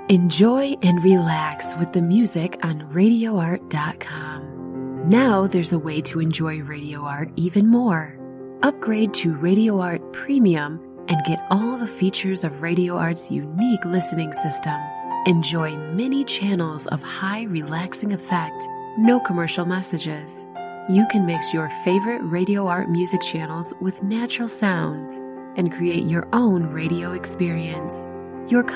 Enjoy and relax with the music on RadioArt.com. Now there's a way to enjoy Radio Art even more. Upgrade to Radio Art Premium and get all the features of Radio Art's unique listening system. Enjoy many channels of high relaxing effect, no commercial messages. You can mix your favorite Radio Art music channels with natural sounds and create your own radio experience. Your